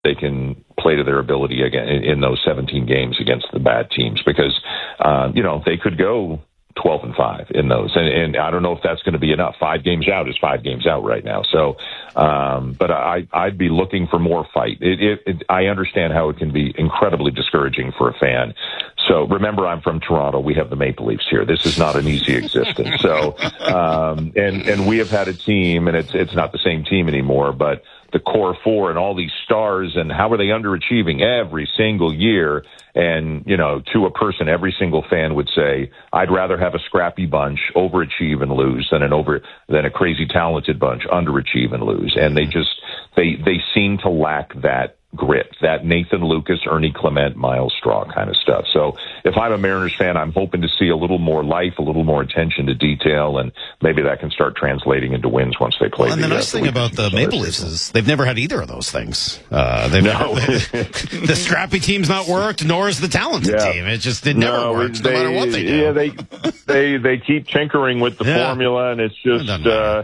they can play to their ability again in those 17 games against the bad teams, because they could go 12-5 in those, and I don't know if that's going to be enough. 5 games out is 5 games out right now. So, but I'd be looking for more fight. I understand how it can be incredibly discouraging for a fan. So remember, I'm from Toronto. We have the Maple Leafs here. This is not an easy existence. So, and we have had a team, and it's not the same team anymore, but the core four and all these stars, and how are they underachieving every single year? And, to a person, every single fan would say, I'd rather have a scrappy bunch overachieve and lose than a crazy talented bunch underachieve and lose. And they seem to lack that grit, that Nathan Lucas, Ernie Clement, Miles Straw kind of stuff. So if I'm a Mariners fan, I'm hoping to see a little more life, a little more attention to detail, and maybe that can start translating into wins once they play. And the nice thing about the Maple Leafs is they've never had either of those things. The scrappy team's not worked, nor is the talented team. It never works, no matter what they do. Yeah, they keep tinkering with the formula, and it's just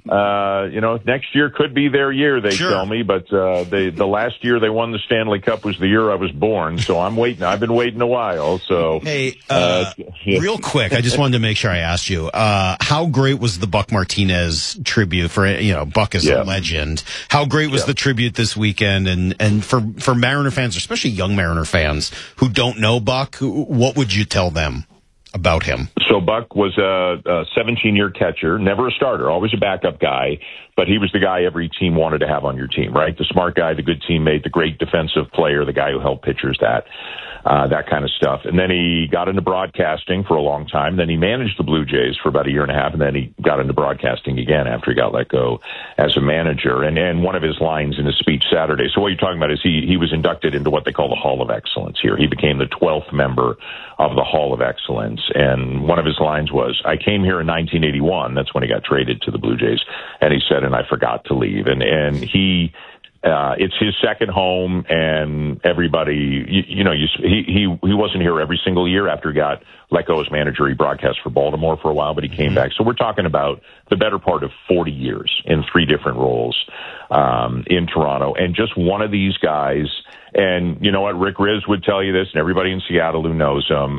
next year could be their year, they tell me, but the last year they won the Stanley Cup was the year I was born, so I'm waiting. I've been waiting a while. So hey, real quick, I just wanted to make sure I asked you, how great was the Buck Martinez tribute for, Buck is a legend. How great was the tribute this weekend? And for Mariner fans, especially young Mariner fans who don't know Buck, what would you tell them about him? So Buck was a 17-year catcher, never a starter, always a backup guy, but he was the guy every team wanted to have on your team, right? The smart guy, the good teammate, the great defensive player, the guy who helped pitchers, that kind of stuff. And then he got into broadcasting for a long time. Then he managed the Blue Jays for about a year and a half, and then he got into broadcasting again after he got let go as a manager. And one of his lines in his speech Saturday, so what you're talking about is he was inducted into what they call the Hall of Excellence here. He became the 12th member of the Hall of Excellence. And one of his lines was, I came here in 1981. That's when he got traded to the Blue Jays. And he said, and I forgot to leave. And he, it's his second home, and everybody, he wasn't here every single year after he got let go as manager. He broadcast for Baltimore for a while, but he came back. So we're talking about the better part of 40 years in 3 different roles in Toronto. And just one of these guys, and you know what, Rick Riz would tell you this, and everybody in Seattle who knows him,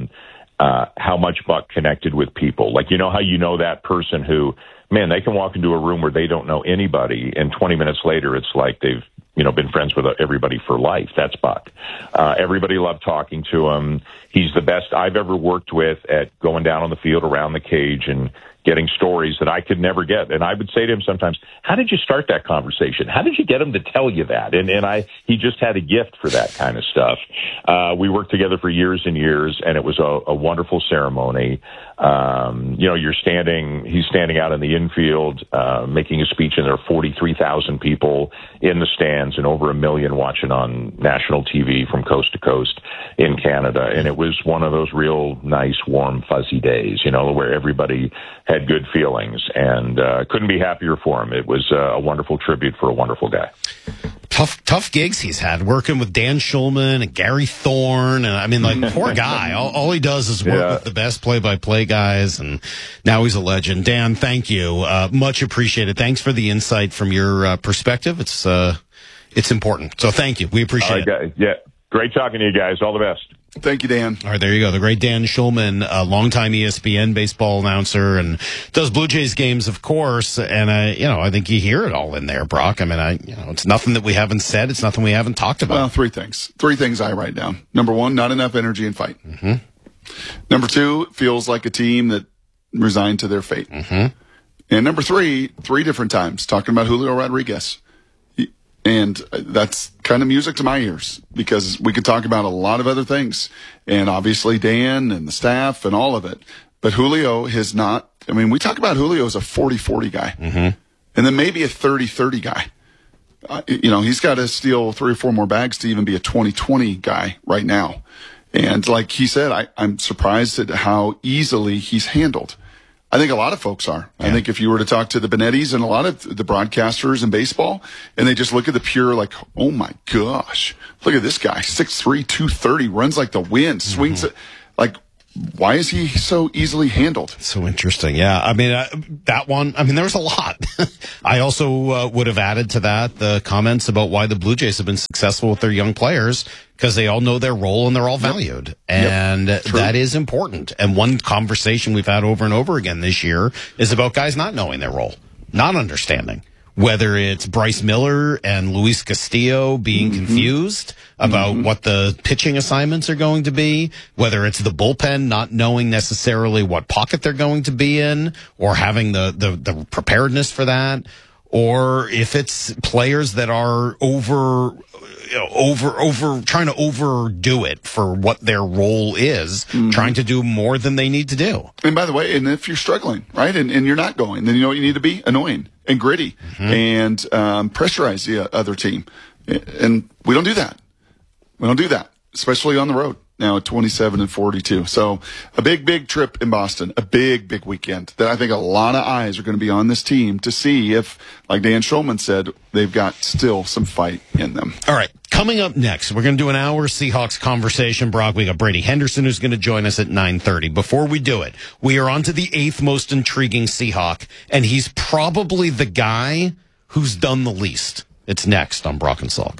how much Buck connected with people. Like, how that person who, man, they can walk into a room where they don't know anybody, and 20 minutes later, it's like they've, been friends with everybody for life. That's Buck. Everybody loved talking to him. He's the best I've ever worked with at going down on the field around the cage and getting stories that I could never get. And I would say to him sometimes, how did you start that conversation? How did you get him to tell you that? And he just had a gift for that kind of stuff. We worked together for years and years, and it was a wonderful ceremony. He's standing out in the infield, making a speech, and there are 43,000 people in the stands and over 1 million watching on national TV from coast to coast in Canada. And it was one of those real nice, warm, fuzzy days, where everybody had good feelings, and couldn't be happier for him. It was a wonderful tribute for a wonderful guy. Tough gigs he's had, working with Dan Schulman and Gary Thorne, and poor guy. All he does is work with the best play-by-play guys, and now he's a legend. Dan, thank you, much appreciated. Thanks for the insight from your perspective. It's important, so thank you. We appreciate it. Yeah, great talking to you guys. All the best. Thank you, Dan. All right, there you go. The great Dan Schulman, a longtime ESPN baseball announcer, and does Blue Jays games, of course. And I think you hear it all in there, Brock. It's nothing that we haven't said. It's nothing we haven't talked about. Well, 3 things. 3 things I write down. Number 1, not enough energy and fight. Mm-hmm. Number 2, feels like a team that resigned to their fate. Mm-hmm. And number 3, 3 different times talking about Julio Rodriguez. And that's kind of music to my ears, because we could talk about a lot of other things, and obviously Dan and the staff and all of it. But Julio has not, we talk about Julio as a 40-40 guy, mm-hmm. and then maybe a 30-30 guy. He's got to steal 3 or 4 more bags to even be a 20-20 guy right now. And like he said, I'm surprised at how easily he's handled. I think a lot of folks are. Yeah. I think if you were to talk to the Benettis and a lot of the broadcasters in baseball, and they just look at the pure, like, oh my gosh, look at this guy, 6'3", 230, runs like the wind, swings it. Like, why is he so easily handled? So interesting. Yeah. I mean, that one, there was a lot. I also would have added to that the comments about why the Blue Jays have been successful with their young players, because they all know their role and they're all valued. And that is important. And one conversation we've had over and over again this year is about guys not knowing their role, not understanding. Whether it's Bryce Miller and Luis Castillo being confused about what the pitching assignments are going to be, whether it's the bullpen not knowing necessarily what pocket they're going to be in or having the preparedness for that, or if it's players that are trying to overdo it for what their role is, trying to do more than they need to do. And by the way, and if you're struggling, right, and you're not going, then you know what you need to be? Annoying and gritty and pressurize the other team. And we don't do that. We don't do that, especially on the road now at 27-42. So a big trip in Boston, a big weekend that I think a lot of eyes are going to be on this team to see if, like Dan Shulman said, they've got still some fight in them. All right. Coming up next, we're going to do an hour Seahawks conversation. Brock, we got Brady Henderson who's going to join us at 9:30. Before we do it, we are on to the 8th most intriguing Seahawk, and he's probably the guy who's done the least. It's next on Brock and Salk.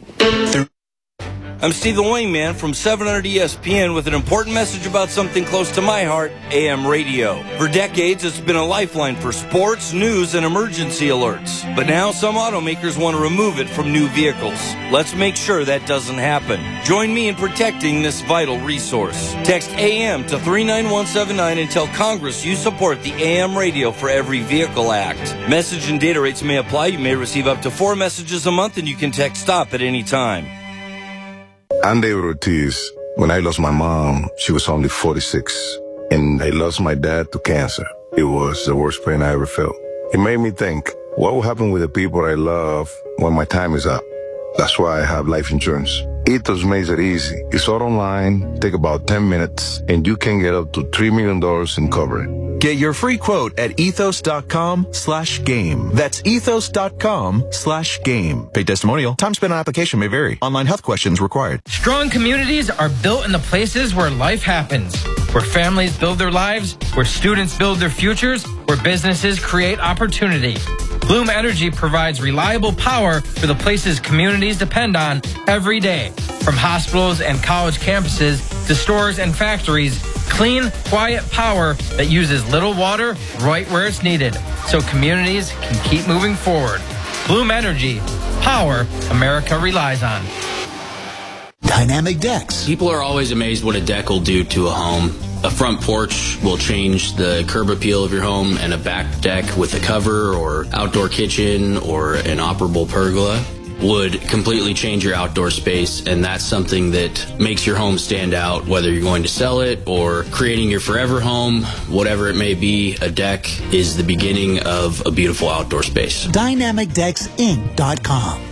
I'm Steve the Wingman from 700 ESPN with an important message about something close to my heart, AM radio. For decades, it's been a lifeline for sports, news, and emergency alerts. But now some automakers want to remove it from new vehicles. Let's make sure that doesn't happen. Join me in protecting this vital resource. Text AM to 39179 and tell Congress you support the AM Radio for Every Vehicle Act. Message and data rates may apply. You may receive up to 4 messages a month, and you can text STOP at any time. I'm David Ortiz. When I lost my mom, she was only 46. And I lost my dad to cancer. It was the worst pain I ever felt. It made me think, what will happen with the people I love when my time is up? That's why I have life insurance. Ethos makes it easy. It's all online, take about 10 minutes, and you can get up to $3 million in coverage. Get your free quote at ethos.com/game. That's ethos.com/game. Paid testimonial. Time spent on application may vary. Online health questions required. Strong communities are built in the places where life happens, where families build their lives, where students build their futures, where businesses create opportunity. Bloom Energy provides reliable power for the places communities depend on every day. From hospitals and college campuses to stores and factories, clean, quiet power that uses little water right where it's needed, so communities can keep moving forward. Bloom Energy, power America relies on. Dynamic decks. People are always amazed what a deck will do to a home. A front porch will change the curb appeal of your home, and a back deck with a cover or outdoor kitchen or an operable pergola would completely change your outdoor space, and that's something that makes your home stand out, whether you're going to sell it or creating your forever home, whatever it may be. A deck is the beginning of a beautiful outdoor space. DynamicDecksInc.com.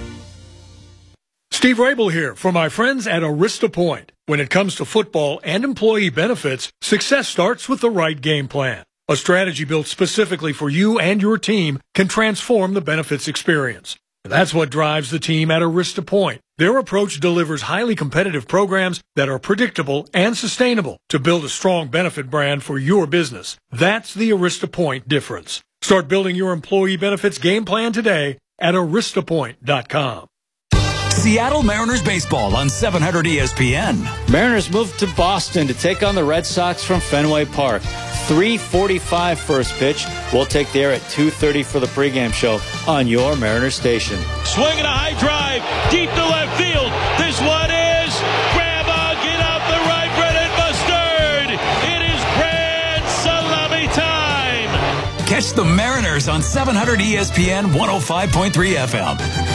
Steve Rabel here for my friends at Arista Point. When it comes to football and employee benefits, success starts with the right game plan. A strategy built specifically for you and your team can transform the benefits experience. That's what drives the team at Arista Point. Their approach delivers highly competitive programs that are predictable and sustainable to build a strong benefit brand for your business. That's the Arista Point difference. Start building your employee benefits game plan today at aristapoint.com. Seattle Mariners baseball on 700 ESPN. Mariners moved to Boston to take on the Red Sox from Fenway Park. 3:45 first pitch. We'll take the air at 2:30 for the pregame show on your Mariners station. Swinging a high drive deep to left field. This one is grandma, get out the right, Brennan Mustard. It is grand salami time. Catch the Mariners on 700 ESPN 105.3 FM.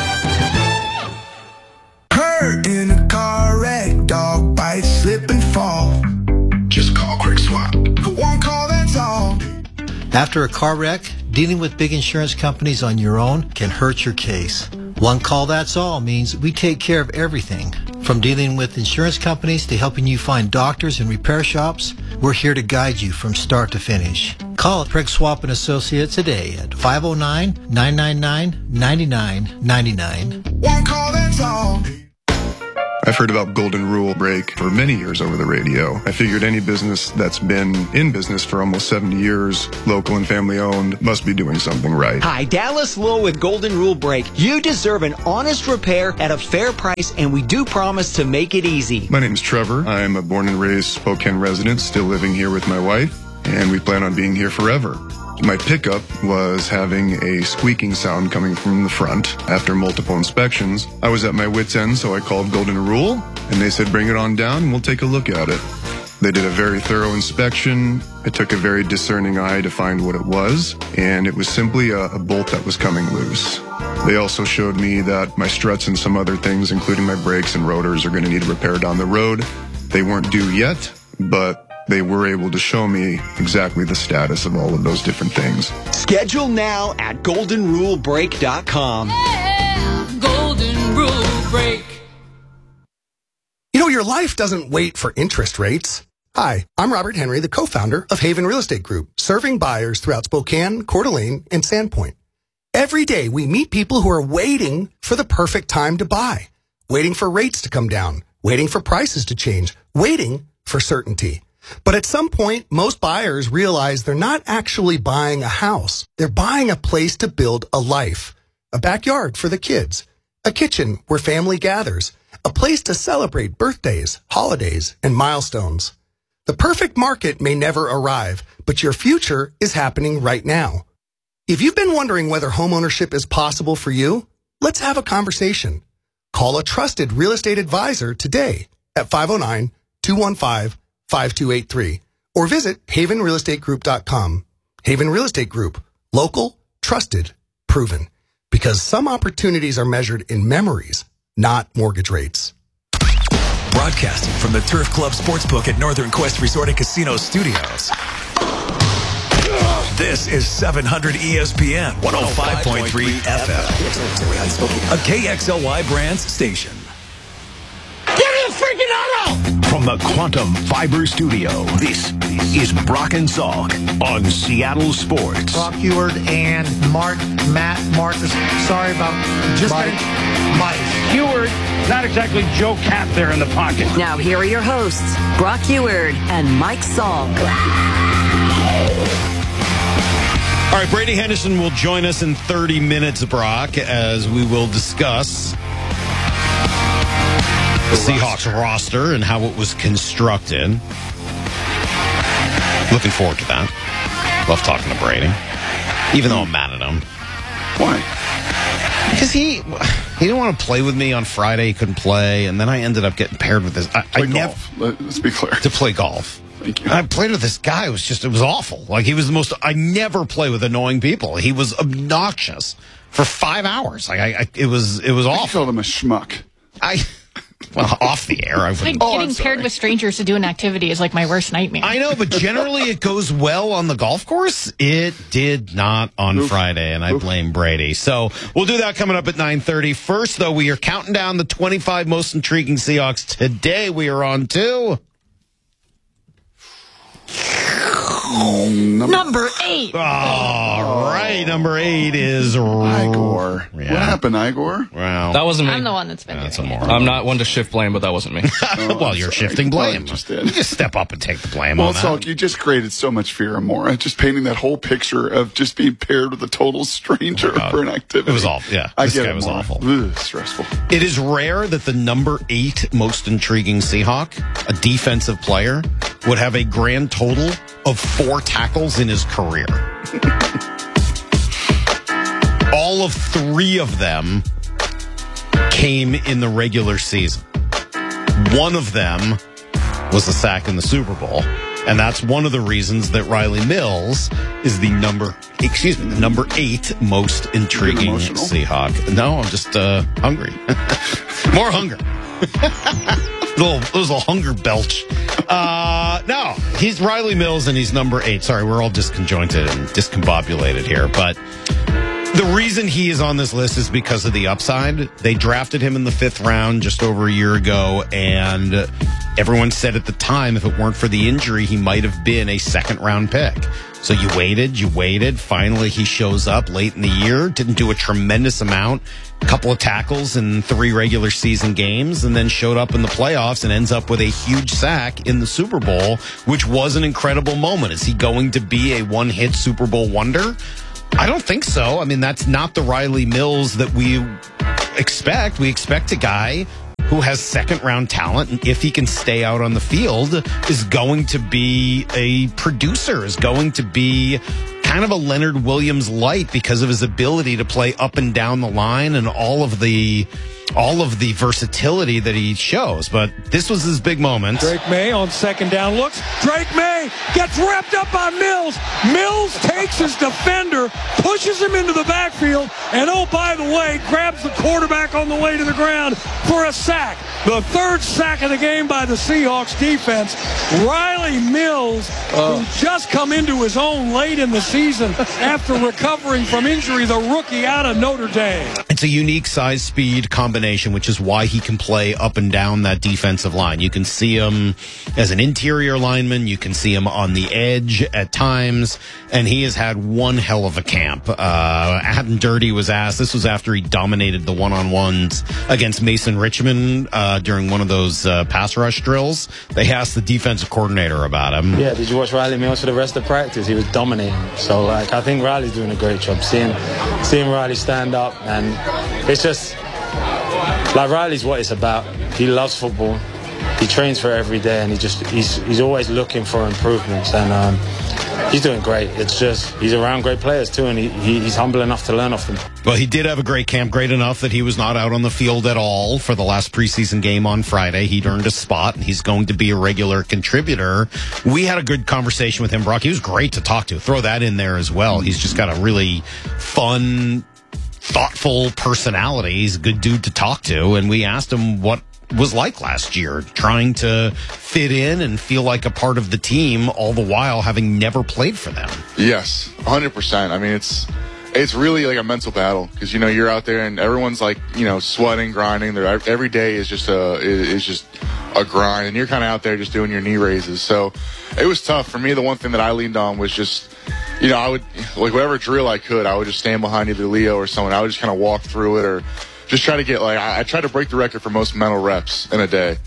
Hurt in a car wreck, dog bite, slip and fall. Just call Quick Swap. One call, that's all. After a car wreck, dealing with big insurance companies on your own can hurt your case. One call, that's all means we take care of everything. From dealing with insurance companies to helping you find doctors and repair shops, we're here to guide you from start to finish. Call Craig Swap & Associates today at 509-999-9999. One call, that's all. I've heard about Golden Rule Break for many years over the radio. I figured any business that's been in business for almost 70 years, local and family owned, must be doing something right. Hi, Dallas Lowe with Golden Rule Break. You deserve an honest repair at a fair price, and we do promise to make it easy. My name's Trevor. I'm a born and raised Spokane resident, still living here with my wife, and we plan on being here forever. My pickup was having a squeaking sound coming from the front. After multiple inspections, I was at my wit's end, so I called Golden Rule, and they said, bring it on down and we'll take a look at it. They did a very thorough inspection. It took a very discerning eye to find what it was, and it was simply a bolt that was coming loose. They also showed me that my struts and some other things, including my brakes and rotors, are going to need repair down the road. They weren't due yet, but they were able to show me exactly the status of all of those different things. Schedule now at goldenrulebreak.com. Yeah, Golden Rule Break. You know, your life doesn't wait for interest rates. Hi, I'm Robert Henry, the co-founder of Haven Real Estate Group, serving buyers throughout Spokane, Coeur d'Alene, and Sandpoint. Every day, we meet people who are waiting for the perfect time to buy, waiting for rates to come down, waiting for prices to change, waiting for certainty. But at some point, most buyers realize they're not actually buying a house. They're buying a place to build a life, a backyard for the kids, a kitchen where family gathers, a place to celebrate birthdays, holidays, and milestones. The perfect market may never arrive, but your future is happening right now. If you've been wondering whether homeownership is possible for you, let's have a conversation. Call a trusted real estate advisor today at 509-215-5283 or visit havenrealestategroup.com. Haven Real Estate Group. Local, trusted, proven. Because some opportunities are measured in memories, not mortgage rates. Broadcasting from the Turf Club Sportsbook at Northern Quest Resort and Casino Studios. This is 700 ESPN 105.3 FM. A KXLY Brands station. Give me a freaking auto! From the Quantum Fiber Studio, this is Brock and Salk on Seattle Sports. Brock Huard and Mark Marcus. Sorry about just Mike. Huard, not exactly Joe Cap there in the pocket. Now here are your hosts, Brock Huard and Mike Salk. All right, Brady Henderson will join us in 30 minutes, Brock, as we will discuss the Seahawks roster and how it was constructed. Looking forward to that. Love talking to Brady, even though I'm mad at him. Why? Because he didn't want to play with me on Friday. He couldn't play, and then I ended up getting paired with this. Let's be clear. To play golf. Thank you. I played with this guy. It was awful. Like, he was the most. I never play with annoying people. He was obnoxious for 5 hours. Like, it was awful. I called him a schmuck. Well, off the air, I wouldn't. Getting paired with strangers to do an activity is like my worst nightmare. I know, but generally it goes well on the golf course. It did not on Friday, and I blame Brady. So we'll do that coming up at 9:30. First, though, we are counting down the 25 most intriguing Seahawks. Today we are on to Number 8. All right, number 8 is Igor. Yeah. What happened, Igor? Wow. That wasn't me. I'm the one that's been That's a moron. I'm not one to shift blame, but that wasn't me. Well, you're shifting blame. Just You just step up and take the blame Well, on that. Salk, you just created so much fear and more. Just painting that whole picture of just being paired with a total stranger for an activity. It was awful. Yeah, I this get guy it was more. awful. Ugh, stressful. It is rare that the number 8 most intriguing Seahawk, a defensive player, would have a grand total of 4 tackles in his career. All of 3 of them came in the regular season. One of them was a sack in the Super Bowl. And that's one of the reasons that Riley Mills is the number 8 most intriguing Seahawk. No, I'm just hungry. More hunger. Little hunger belch. No, he's Riley Mills and he's number 8. Sorry, we're all disconjointed and discombobulated here. But The reason he is on this list is because of the upside. They drafted him in the 5th round just over a year ago, and everyone said at the time if it weren't for the injury, he might have been a 2nd-round pick. So you waited. Finally, he shows up late in the year, didn't do a tremendous amount, a couple of tackles in 3 regular season games, and then showed up in the playoffs and ends up with a huge sack in the Super Bowl, which was an incredible moment. Is he going to be a one-hit Super Bowl wonder? I don't think so. I mean, that's not the Riley Mills that we expect. We expect a guy who has 2nd-round talent, and if he can stay out on the field, is going to be a producer, is going to be kind of a Leonard Williams light because of his ability to play up and down the line and all of the versatility that he shows. But this was his big moment. Drake May on 2nd down looks. Drake May gets wrapped up by Mills. Mills takes his defender, pushes him into the backfield, and oh, by the way, grabs the quarterback on the way to the ground for a sack. The 3rd sack of the game by the Seahawks defense. Riley Mills, who just come into his own late in the season after recovering from injury, the rookie out of Notre Dame. It's a unique size-speed combination, which is why he can play up and down that defensive line. You can see him as an interior lineman. You can see him on the edge at times, and he has had one hell of a camp. Adam Dirty was asked, this was after he dominated the one-on-ones against Mason Richmond during one of those pass rush drills. They asked the defensive coordinator about him. Yeah, did you watch Riley Mills for the rest of practice? He was dominating. So, I think Riley's doing a great job. Seeing Riley stand up, and it's just, Riley's what it's about. He loves football. He trains for it every day, and he's always looking for improvements, and he's doing great. It's just, he's around great players too, and he's humble enough to learn off them. Well, he did have a great camp, great enough that he was not out on the field at all for the last preseason game on Friday. He'd earned a spot, and he's going to be a regular contributor. We had a good conversation with him, Brock. He was great to talk to. Throw that in there as well. He's just got a really fun, thoughtful personality. He's a good dude to talk to, and we asked him what was like last year, trying to fit in and feel like a part of the team, all the while having never played for them. Yes, 100%. I mean, it's really like a mental battle because, you're out there and everyone's like, sweating, grinding. Every day is just a grind, and you're kind of out there just doing your knee raises. So it was tough. For me, the one thing that I leaned on was just, I would, like, whatever drill I could, I would just stand behind either Leo or someone. I would just kind of walk through it, or just try to get, I try to break the record for most mental reps in a day.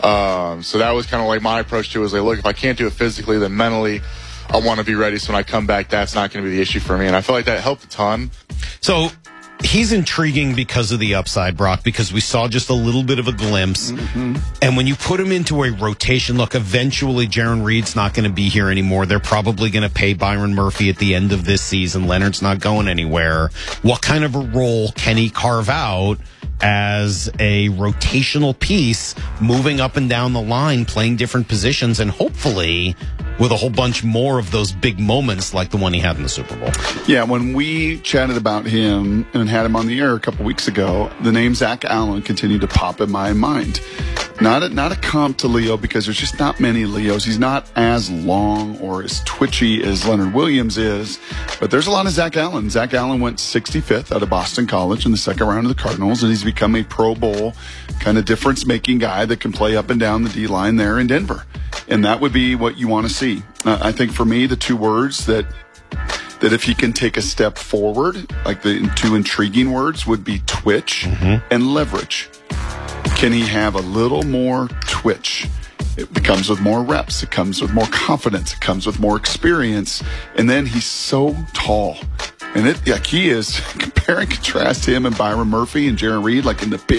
So that was kind of like my approach to it, was like, look, if I can't do it physically, then mentally I want to be ready. So when I come back, that's not going to be the issue for me. And I feel like that helped a ton. So he's intriguing because of the upside, Brock, because we saw just a little bit of a glimpse. Mm-hmm. And when you put him into a rotation, look, eventually Jaron Reed's not going to be here anymore. They're probably going to pay Byron Murphy at the end of this season. Leonard's not going anywhere. What kind of a role can he carve out as a rotational piece, moving up and down the line, playing different positions, and hopefully with a whole bunch more of those big moments like the one he had in the Super Bowl? Yeah, when we chatted about him and had him on the air a couple weeks ago, the name Zach Allen continued to pop in my mind. Not a comp to Leo, because there's just not many Leos. He's not as long or as twitchy as Leonard Williams is, but there's a lot of Zach Allen. Zach Allen went 65th out of Boston College in the 2nd round of the Cardinals, and he's become a Pro Bowl kind of difference-making guy that can play up and down the D-line there in Denver. And that would be what you want to see. I think for me, the two words that if he can take a step forward, like the two intriguing words, would be twitch and leverage. Can he have a little more twitch? It comes with more reps. It comes with more confidence. It comes with more experience. And then he's so tall. And he is, compare and contrast him and Byron Murphy and Jaron Reed, like in the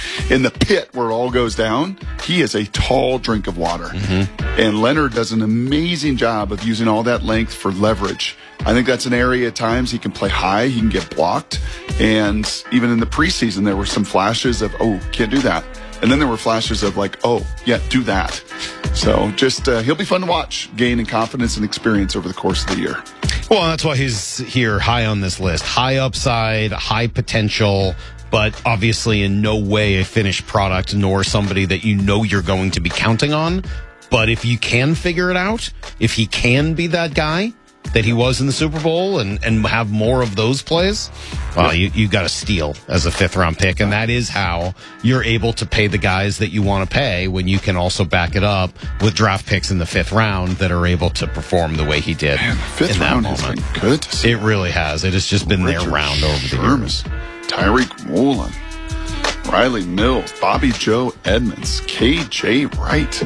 pit where it all goes down. He is a tall drink of water. And Leonard does an amazing job of using all that length for leverage. I think that's an area at times he can play high, he can get blocked. And even in the preseason, there were some flashes of, can't do that. And then there were flashes of like, do that. So just, he'll be fun to watch, gain in confidence and experience over the course of the year. Well, that's why he's here high on this list. High upside, high potential, but obviously in no way a finished product, nor somebody that you're going to be counting on. But if you can figure it out, if he can be that guy, that he was in the Super Bowl and have more of those plays, well, you got to steal as a 5th-round pick, and that is how you're able to pay the guys that you want to pay when you can also back it up with draft picks in the 5th round that are able to perform the way he did. Man, the 5th round has been good to see. It really has. It has just been their round over the years. Tyreek Woolen, Riley Mills, Bobby Joe Edmonds, KJ Wright.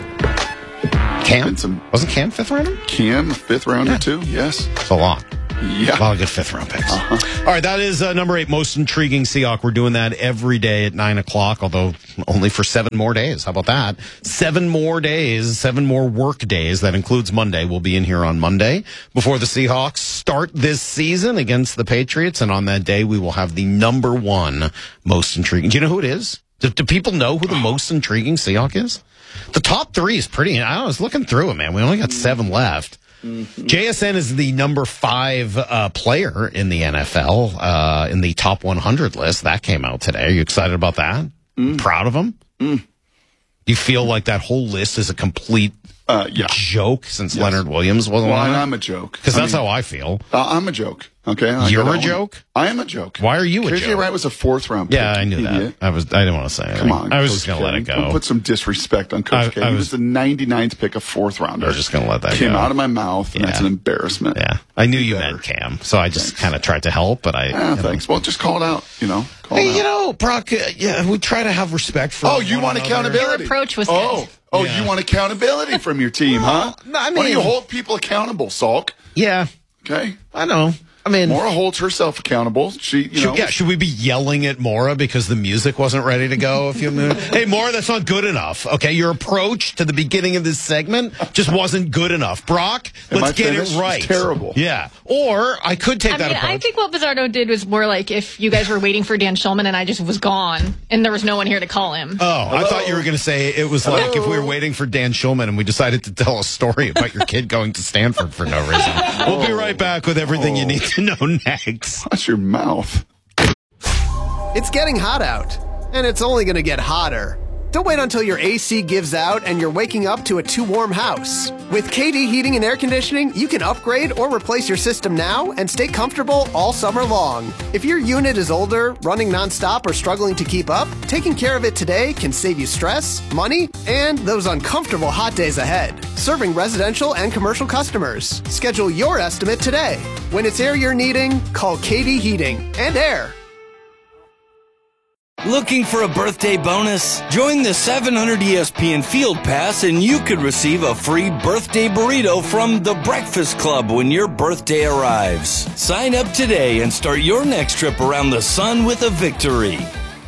Cam? Wasn't Cam 5th rounder? Cam, 5th rounder too, yes. It's a lot. Yeah. A lot of good 5th round picks. All right, that is number 8, most intriguing Seahawk. We're doing that every day at 9 o'clock, although only for 7 more days. How about that? 7 more days, 7 more work days. That includes Monday. We'll be in here on Monday before the Seahawks start this season against the Patriots. And on that day, we will have the number 1 most intriguing. Do you know who it is? Do people know who the most intriguing Seahawk is? The top 3 is pretty. I was looking through it, man. We only got 7 left. JSN is the number 5 player in the NFL in the top 100 list. That came out today. Are you excited about that? Proud of him? Do you feel like that whole list is a complete joke since Leonard Williams wasn't on it? I'm a joke. Because that's how I feel. I'm a joke. Okay, you're a joke? I am a joke. Why are you a joke? KJ Wright was a 4th round pick. Yeah, I knew that. I didn't want to say it. Come on, I was just going to let it go. Don't put some disrespect on Coach K. He was the 99th pick, a 4th rounder. I was just going to let that Came go. out of my mouth, and that's an embarrassment. Yeah, I knew you meant Cam, so I just kind of tried to help, but thanks. Well, just call it out, Brock, we try to have respect for you want accountability. Your approach was good. You want accountability from your team, huh? I mean, why don't you hold people accountable, Salk? Yeah. Okay. I know. I mean, Mora holds herself accountable. Should we be yelling at Mora because the music wasn't ready to go a few minutes? Hey, Mora, that's not good enough. Okay, your approach to the beginning of this segment just wasn't good enough. Brock, let's get it right. It's terrible. Yeah. Or I could take that approach. I think what Bizzardo did was more like if you guys were waiting for Dan Shulman and I just was gone and there was no one here to call him. Oh, I thought you were going to say it was like if we were waiting for Dan Shulman and we decided to tell a story about your kid going to Stanford for no reason. We'll be right back with everything you need to know next. Watch your mouth. It's getting hot out, and it's only going to get hotter. Don't wait until your AC gives out and you're waking up to a too warm house. With KD Heating and Air Conditioning, you can upgrade or replace your system now and stay comfortable all summer long. If your unit is older, running nonstop, or struggling to keep up, taking care of it today can save you stress, money, and those uncomfortable hot days ahead. Serving residential and commercial customers. Schedule your estimate today. When it's air you're needing, call KD Heating and Air. Looking for a birthday bonus? Join the 700 ESPN Field Pass and you could receive a free birthday burrito from The Breakfast Club when your birthday arrives. Sign up today and start your next trip around the sun with a victory.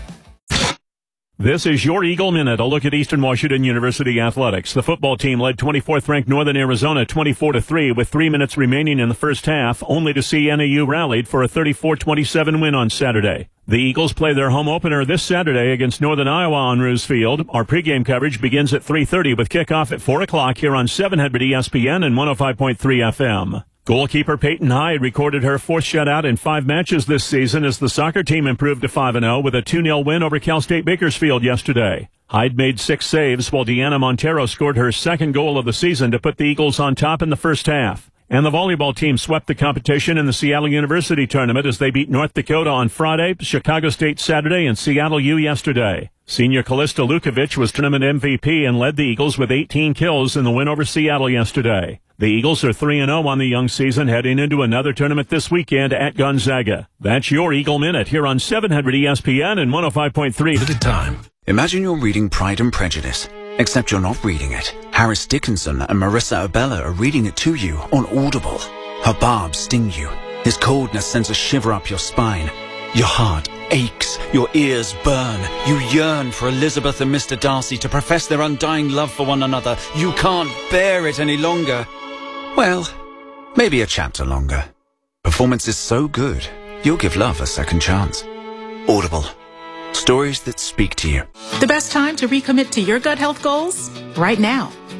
This is your Eagle Minute, a look at Eastern Washington University athletics. The football team led 24th-ranked Northern Arizona 24-3 with 3 minutes remaining in the first half, only to see NAU rallied for a 34-27 win on Saturday. The Eagles play their home opener this Saturday against Northern Iowa on Roos Field. Our pregame coverage begins at 3:30 with kickoff at 4 o'clock here on 700 ESPN and 105.3 FM. Goalkeeper Peyton Hyde recorded her 4th shutout in 5 matches this season as the soccer team improved to 5-0 with a 2-0 win over Cal State Bakersfield yesterday. Hyde made 6 saves while Deanna Montero scored her 2nd goal of the season to put the Eagles on top in the first half. And the volleyball team swept the competition in the Seattle University tournament as they beat North Dakota on Friday, Chicago State Saturday, and Seattle U yesterday. Senior Kalista Lukovic was tournament MVP and led the Eagles with 18 kills in the win over Seattle yesterday. The Eagles are 3-0 on the young season, heading into another tournament this weekend at Gonzaga. That's your Eagle Minute here on 700 ESPN and 105.3. Look at time. Imagine you're reading Pride and Prejudice, except you're not reading it. Harris Dickinson and Marissa Abella are reading it to you on Audible. Her barbs sting you. His coldness sends a shiver up your spine. Your heart aches. Your ears burn. You yearn for Elizabeth and Mr. Darcy to profess their undying love for one another. You can't bear it any longer. Well, maybe a chapter longer. Performance is so good, you'll give love a second chance. Audible. Stories that speak to you. The best time to recommit to your gut health goals? Right now.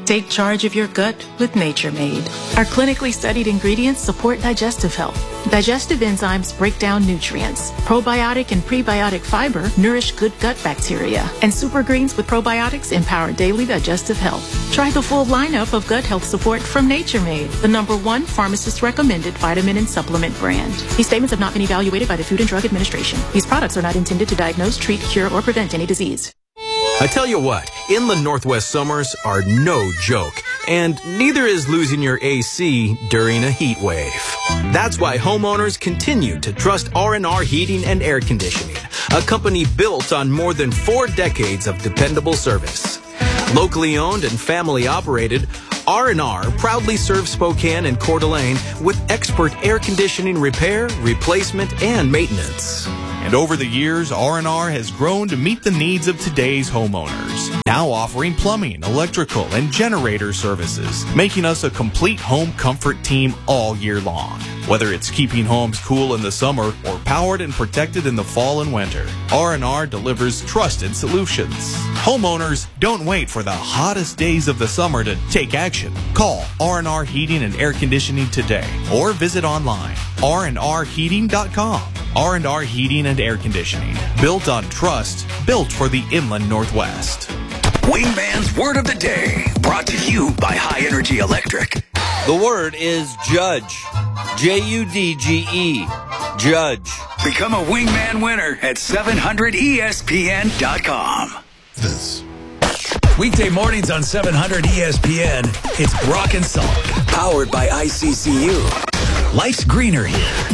Take charge of your gut with Nature Made. Our clinically studied ingredients support digestive health. Digestive enzymes break down nutrients. Probiotic and prebiotic fiber nourish good gut bacteria. And super greens with probiotics empower daily digestive health. Try the full lineup of gut health support from Nature Made, the #1 pharmacist-recommended vitamin and supplement brand. These statements have not been evaluated by the Food and Drug Administration. These products are not intended to diagnose, treat, cure, or prevent any disease. I tell you what, inland Northwest summers are no joke, and neither is losing your AC during a heat wave. That's why homeowners continue to trust R&R Heating and Air Conditioning, a company built on more than 4 decades of dependable service. Locally owned and family operated, R&R proudly serves Spokane and Coeur d'Alene with expert air conditioning repair, replacement, and maintenance. And over the years, R&R has grown to meet the needs of today's homeowners. Now offering plumbing, electrical, and generator services, making us a complete home comfort team all year long. Whether it's keeping homes cool in the summer or powered and protected in the fall and winter, R&R delivers trusted solutions. Homeowners, don't wait for the hottest days of the summer to take action. Call R&R Heating and Air Conditioning today or visit online, rnrheating.com. R&R Heating and Air Conditioning. Built on trust, built for the inland Northwest. Wingman's Word of the Day, brought to you by High Energy Electric. The word is judge. J-U-D-G-E. Judge. Become a Wingman winner at 700ESPN.com. Weekday mornings on 700 ESPN, it's Brock and Salk. Powered by ICCU. Life's greener here.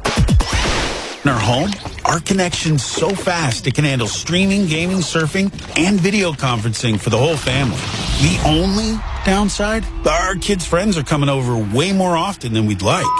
In our home, our connection's so fast it can handle streaming, gaming, surfing, and video conferencing for the whole family. The only downside? Our kids' friends are coming over way more often than we'd like.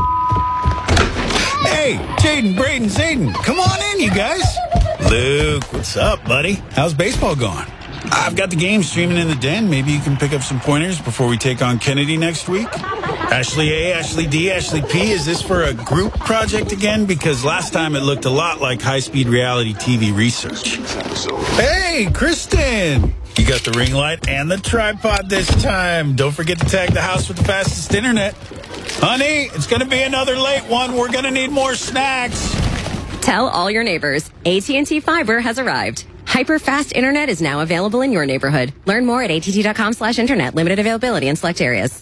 Hey, Jaden, Braden, Zayden, come on in, you guys. Luke, what's up, buddy? How's baseball going? I've got the game streaming in the den. Maybe you can pick up some pointers before we take on Kennedy next week. Ashley A, Ashley D, Ashley P, is this for a group project again? Because last time it looked a lot like high-speed reality TV research. Hey, Kristen! You got the ring light and the tripod this time. Don't forget to tag the house with the fastest internet. Honey, it's going to be another late one. We're going to need more snacks. Tell all your neighbors, AT&T Fiber has arrived. Hyper-fast internet is now available in your neighborhood. Learn more at att.com/internet. Limited availability in select areas.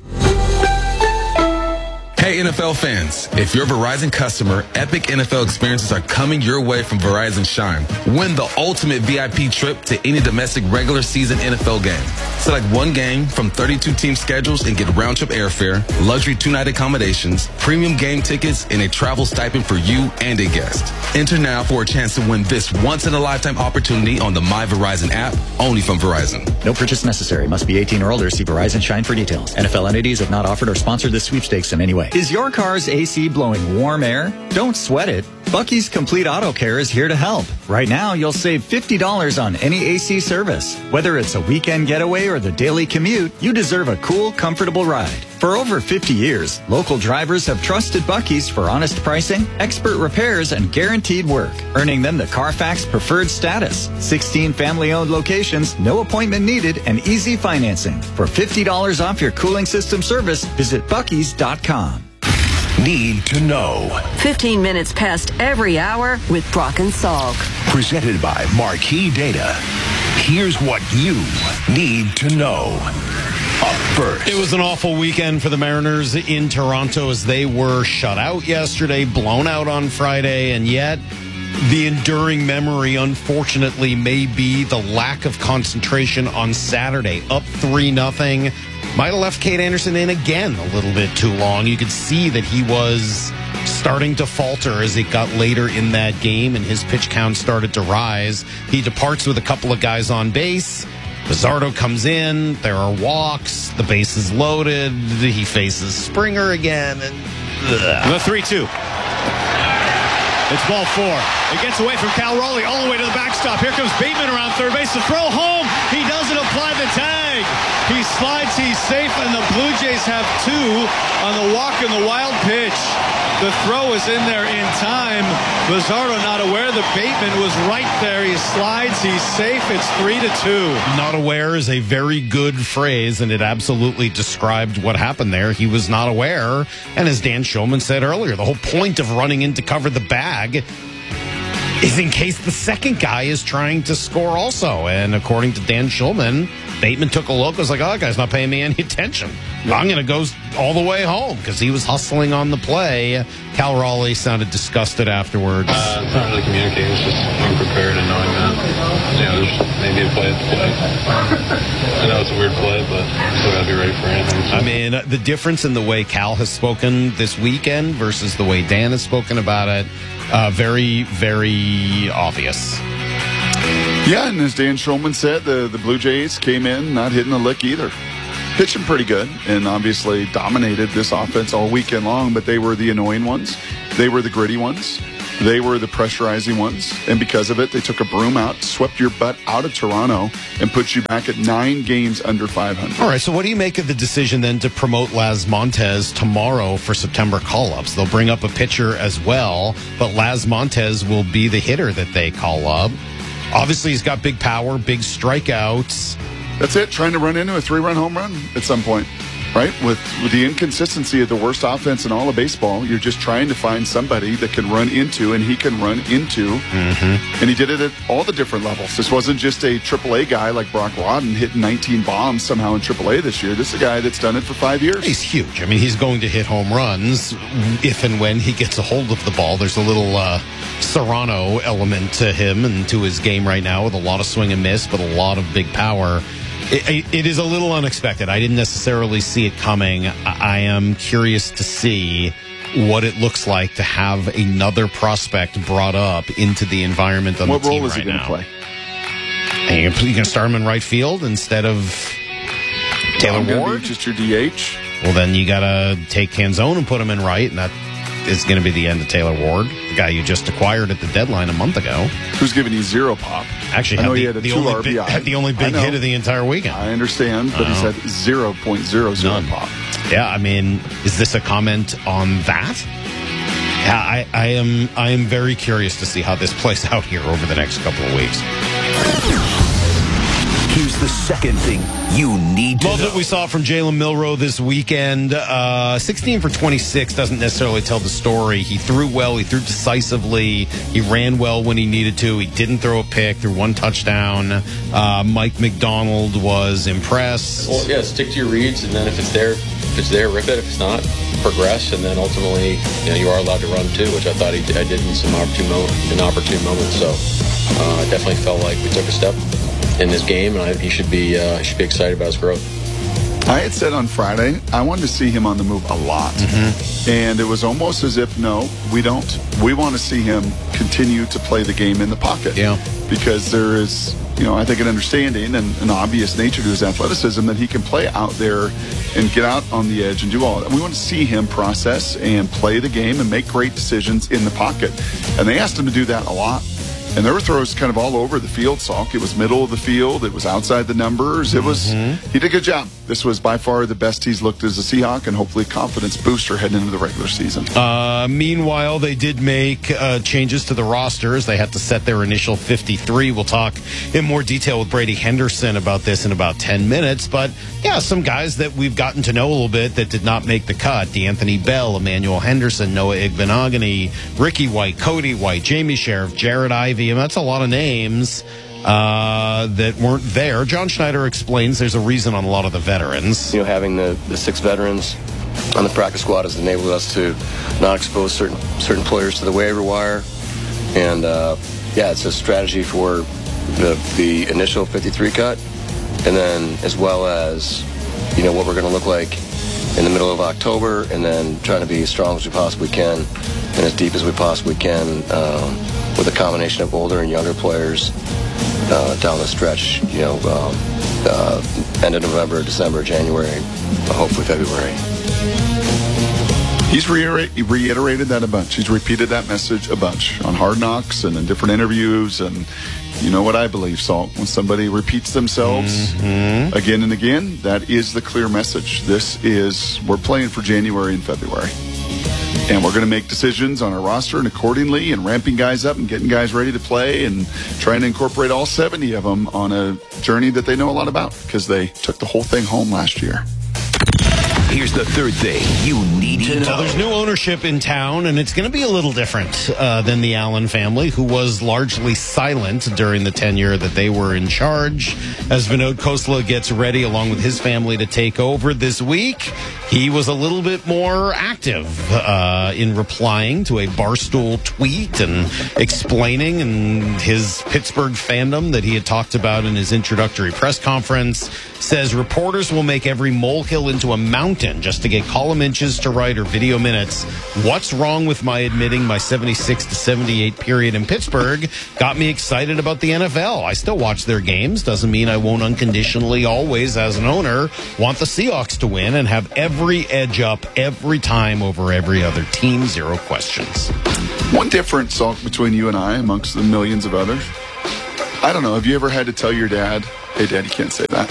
Hey NFL fans, if you're a Verizon customer, epic NFL experiences are coming your way from Verizon Shine. Win the ultimate VIP trip to any domestic regular season NFL game. Select one game from 32 team schedules and get round-trip airfare, luxury 2-night accommodations, premium game tickets, and a travel stipend for you and a guest. Enter now for a chance to win this once-in-a-lifetime opportunity on the My Verizon app, only from Verizon. No purchase necessary. Must be 18 or older. See Verizon Shine for details. NFL entities have not offered or sponsored this sweepstakes in any way. Is your car's AC blowing warm air? Don't sweat it. Bucky's Complete Auto Care is here to help. Right now, you'll save $50 on any AC service. Whether it's a weekend getaway or the daily commute, you deserve a cool, comfortable ride. For over 50 years, local drivers have trusted Bucky's for honest pricing, expert repairs, and guaranteed work, earning them the Carfax Preferred status. 16 family-owned locations, no appointment needed, and easy financing. For $50 off your cooling system service, visit Bucky's.com. Need to know. 15 minutes past every hour with Brock and Salk. Presented by Marquee Data. Here's what you need to know. Up first. It was an awful weekend for the Mariners in Toronto as they were shut out yesterday, blown out on Friday, and yet the enduring memory, unfortunately, may be the lack of concentration on Saturday. Up 3-0. Might have left Kate Anderson in again a little bit too long. You could see that he was starting to falter as it got later in that game and his pitch count started to rise. He departs with a couple of guys on base. Bizzardo comes in. There are walks. The base is loaded. He faces Springer again. And the 3-2. It's ball 4. It gets away from Cal Raleigh all the way to the backstop. Here comes Bateman around third base. The throw home. He doesn't apply the tag. big. He slides, he's safe, and the Blue Jays have 2 on the walk and the wild pitch. The throw is in there in time. Luzardo not aware that Bateman was right there. He slides, he's safe. It's 3-2. Not aware is a very good phrase, and it absolutely described what happened there. He was not aware, and as Dan Shulman said earlier, the whole point of running in to cover the bag is in case the second guy is trying to score also. And according to Dan Shulman, Bateman took a look, was like, oh, that guy's not paying me any attention. I'm going to go all the way home because he was hustling on the play. Cal Raleigh sounded disgusted afterwards. It's not really communicating. It's just unprepared and knowing that, there's maybe a play at the play. I know it's a weird play, but still got to be ready for anything. So. I mean, the difference in the way Cal has spoken this weekend versus the way Dan has spoken about it, very, very obvious. Yeah, and as Dan Shulman said, the Blue Jays came in not hitting a lick either. Pitching pretty good and obviously dominated this offense all weekend long, but they were the annoying ones. They were the gritty ones. They were the pressurizing ones. And because of it, they took a broom out, swept your butt out of Toronto, and put you back at 9 games under 500. All right, so what do you make of the decision then to promote Laz Montes tomorrow for September call-ups? They'll bring up a pitcher as well, but Laz Montes will be the hitter that they call up. Obviously, he's got big power, big strikeouts. That's it, trying to run into a 3-run home run at some point, right? With the inconsistency of the worst offense in all of baseball, you're just trying to find somebody that can run into, and he can run into. Mm-hmm. And he did it at all the different levels. This wasn't just a AAA guy like Brock Rodden hitting 19 bombs somehow in AAA this year. This is a guy that's done it for 5 years. He's huge. I mean, he's going to hit home runs if and when he gets a hold of the ball. There's a little Serrano element to him and to his game right now with a lot of swing and miss, but a lot of big power. It is a little unexpected. I didn't necessarily see it coming. I am curious to see what it looks like to have another prospect brought up into the environment on the team right now. What role is he going to play? And you're going to start him in right field instead of Taylor Ward? Just your DH? Well, then you got to take Canzone and put him in right, and that is going to be the end of Taylor Ward, the guy you just acquired at the deadline a month ago. Who's giving you 0 pop? Actually, had the only big hit of the entire weekend. I understand, but he's had 0.00 pop. Yeah, I mean, is this a comment on that? Yeah, I am very curious to see how this plays out here over the next couple of weeks. Here's the second thing you need to know. Love what we saw from Jalen Milroe this weekend. 16 for 26 doesn't necessarily tell the story. He threw well. He threw decisively. He ran well when he needed to. He didn't throw a pick. Threw 1 touchdown. Mike McDonald was impressed. Well, yeah, stick to your reads, and then if it's there, rip it. If it's not, progress, and then ultimately, you are allowed to run too, which I thought I did in some opportune moments. So I definitely felt like we took a step in this game, and he should be excited about his growth. I had said on Friday I wanted to see him on the move a lot, and it was almost as if no, we don't. We want to see him continue to play the game in the pocket. Yeah, because there is, I think an understanding and an obvious nature to his athleticism that he can play out there and get out on the edge and do all that. We want to see him process and play the game and make great decisions in the pocket, and they asked him to do that a lot. And there were throws kind of all over the field, Salk. It was middle of the field. It was outside the numbers. It was, he did a good job. This was by far the best he's looked as a Seahawk, and hopefully a confidence booster heading into the regular season. Meanwhile, they did make changes to the rosters. They had to set their initial 53. We'll talk in more detail with Brady Henderson about this in about 10 minutes. But, yeah, some guys that we've gotten to know a little bit that did not make the cut. D'Anthony Bell, Emmanuel Henderson, Noah Igbenogany, Ricky White, Cody White, Jamie Sheriff, Jared Ivey. And that's a lot of names that weren't there. John Schneider explains there's a reason on a lot of the veterans. Having the 6 veterans on the practice squad has enabled us to not expose certain players to the waiver wire. And, it's a strategy for the initial 53 cut. And then as well as, what we're going to look like in the middle of October, and then trying to be as strong as we possibly can and as deep as we possibly can with a combination of older and younger players down the stretch, end of November, December, January, hopefully February. He's reiterated that a bunch. He's repeated that message a bunch on Hard Knocks and in different interviews. And you know what I believe, Salt. When somebody repeats themselves again and again, that is the clear message. We're playing for January and February. And we're going to make decisions on our roster and accordingly and ramping guys up and getting guys ready to play and trying to incorporate all 70 of them on a journey that they know a lot about because they took the whole thing home last year. Here's the third thing you need to know. So there's new ownership in town, and it's going to be a little different than the Allen family, who was largely silent during the tenure that they were in charge. As Vinod Khosla gets ready, along with his family, to take over this week, he was a little bit more active in replying to a Barstool tweet and explaining his Pittsburgh fandom that he had talked about in his introductory press conference. Says reporters will make every molehill into a mountain just to get column inches to write or video minutes. What's wrong with my admitting my 76 to 78 period in Pittsburgh got me excited about the NFL? I still watch their games. Doesn't mean I won't unconditionally always, as an owner, want the Seahawks to win and have every edge up every time over every other team. Zero questions. One difference, Salt, between you and I amongst the millions of others. I don't know. Have you ever had to tell your dad, hey, Dad, you can't say that?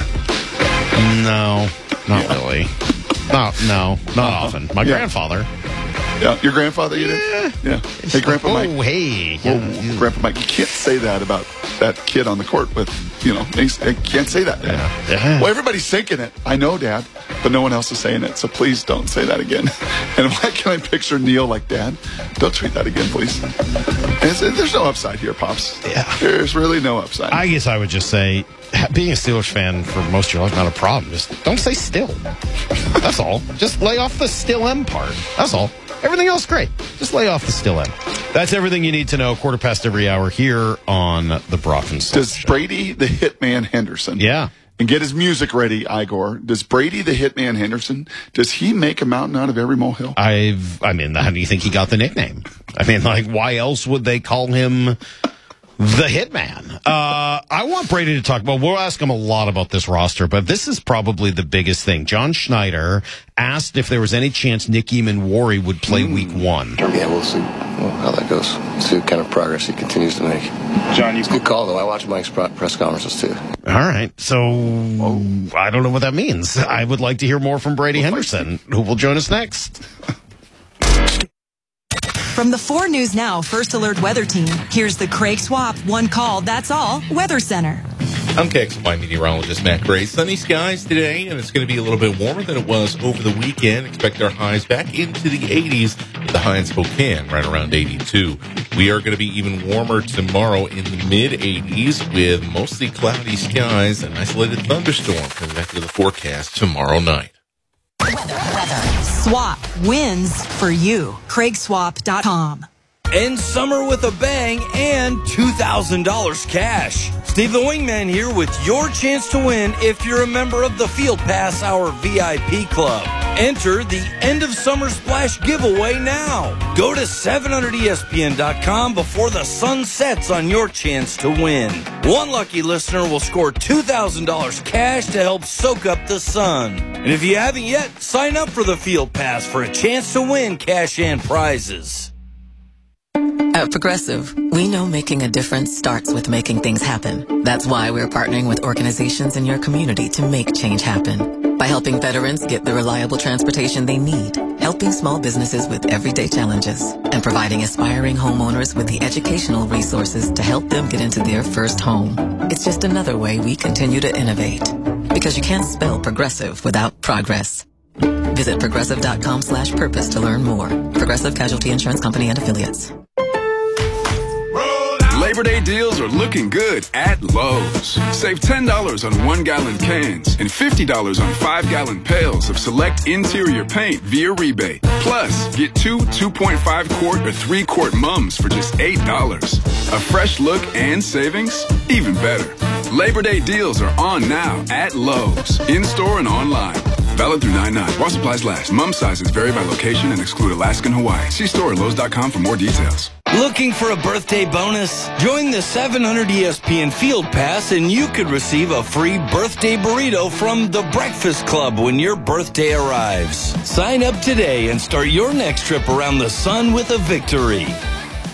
No, not really. Not often. My grandfather. Yeah, your grandfather, you did? Yeah. Hey, Grandpa Mike. Oh, hey. Whoa, Grandpa Mike, you can't say that about that kid on the court with, you can't say that, Dad. Yeah. Well, everybody's thinking it. I know, Dad, but no one else is saying it, so please don't say that again. And why can I picture Neil like, Dad, don't tweet that again, please? And there's no upside here, Pops. Yeah. There's really no upside. I guess I would just say, being a Steelers fan for most of your life, not a problem. Just don't say still. That's all. Just lay off the still M part. That's all. Everything else, great. Just lay off the still M. That's everything you need to know. 1:15 every hour here on the Brock and Salt Show. Brady the Hitman Henderson? Yeah. And get his music ready, Igor. Does Brady the Hitman Henderson, does he make a mountain out of every molehill? I mean, how do you think he got the nickname? I mean, like, why else would they call him the Hitman? I want Brady to talk about, we'll ask him a lot about this roster, but this is probably the biggest thing. John Schneider asked if there was any chance Nick Eamon-Wari would play week 1. Yeah, we'll see how that goes. See what kind of progress he continues to make. John, it's a good call, though. I watch Mike's press conferences, too. All right. So I don't know what that means. I would like to hear more from Brady Henderson, who will join us next. From the 4 News Now First Alert Weather Team, here's the Craig Swap One Call, That's All Weather Center. I'm KXY meteorologist Matt Gray. Sunny skies today, and it's going to be a little bit warmer than it was over the weekend. Expect our highs back into the 80s, with the high in Spokane right around 82. We are going to be even warmer tomorrow in the mid-80s with mostly cloudy skies and isolated thunderstorm coming back to the forecast tomorrow night. Weather. Swap wins for you. CraigSwap.com. End summer with a bang and $2,000 cash. Steve the Wingman here with your chance to win if you're a member of the Field Pass Hour VIP Club. Enter the End of Summer Splash giveaway now. Go to 700ESPN.com before the sun sets on your chance to win. One lucky listener will score $2,000 cash to help soak up the sun. And if you haven't yet, sign up for the Field Pass for a chance to win cash and prizes. At Progressive, we know making a difference starts with making things happen. That's why we're partnering with organizations in your community to make change happen. By helping veterans get the reliable transportation they need, helping small businesses with everyday challenges, and providing aspiring homeowners with the educational resources to help them get into their first home. It's just another way we continue to innovate. Because you can't spell progressive without progress. Visit progressive.com/purpose to learn more. Progressive Casualty Insurance Company and Affiliates. Labor Day deals are looking good at Lowe's. Save $10 on 1-gallon cans and $50 on 5-gallon pails of select interior paint via rebate. Plus, get 2 2.5-quart or 3-quart mums for just $8. A fresh look and savings? Even better. Labor Day deals are on now at Lowe's, in-store and online. Valid through 9/9. While supplies last. Mum sizes vary by location and exclude Alaska and Hawaii. See store at Lowe's.com for more details. Looking for a birthday bonus? Join the 700 ESPN Field Pass and you could receive a free birthday burrito from the Breakfast Club when your birthday arrives. Sign up today and start your next trip around the sun with a victory.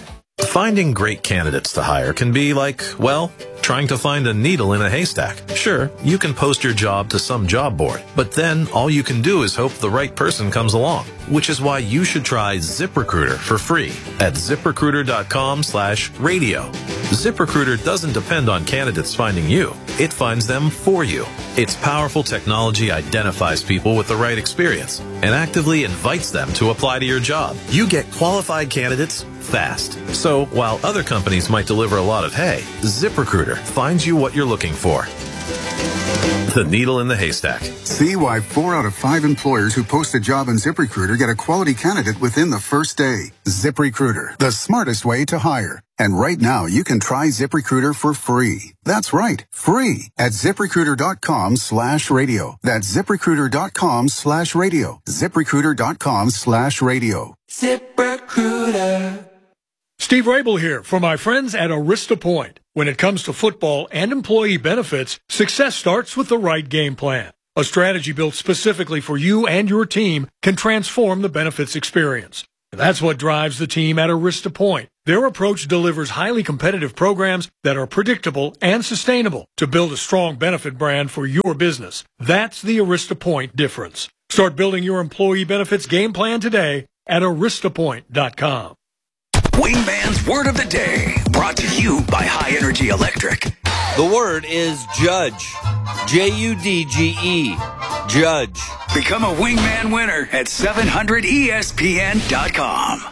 Finding great candidates to hire can be like, well, trying to find a needle in a haystack. Sure, you can post your job to some job board, but then all you can do is hope the right person comes along, which is why you should try ZipRecruiter for free at ZipRecruiter.com/radio. ZipRecruiter doesn't depend on candidates finding you. It finds them for you. Its powerful technology identifies people with the right experience and actively invites them to apply to your job. You get qualified candidates fast. So while other companies might deliver a lot of hay, ZipRecruiter finds you what you're looking for. The needle in the haystack. See why 4 out of 5 employers who post a job in ZipRecruiter get a quality candidate within the first day. ZipRecruiter, the smartest way to hire. And right now, you can try ZipRecruiter for free. That's right, free at ZipRecruiter.com/radio. That's ZipRecruiter.com/radio. ZipRecruiter.com/radio. ZipRecruiter. Steve Rabel here for my friends at Arista Point. When it comes to football and employee benefits, success starts with the right game plan. A strategy built specifically for you and your team can transform the benefits experience. That's what drives the team at Arista Point. Their approach delivers highly competitive programs that are predictable and sustainable to build a strong benefit brand for your business. That's the Arista Point difference. Start building your employee benefits game plan today at aristapoint.com. Wingman's Word of the Day, brought to you by High Energy Electric. The word is judge. Judge. Judge. Become a Wingman winner at 700ESPN.com.